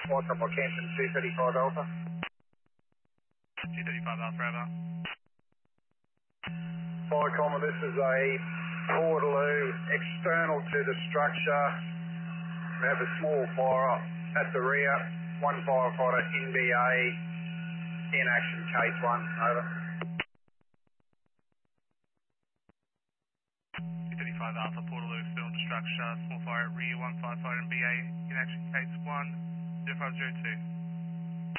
Welcome, Canton 235 Alpha. 235 Alpha, over. Fire Common, this is a Portaloo external to the structure. We have a small fire at the rear. One firefighter, NBA, in action, case 1, over. 235 Alpha, Portaloo, external to structure, small fire at rear, one firefighter and BA in action, case 1, 0502.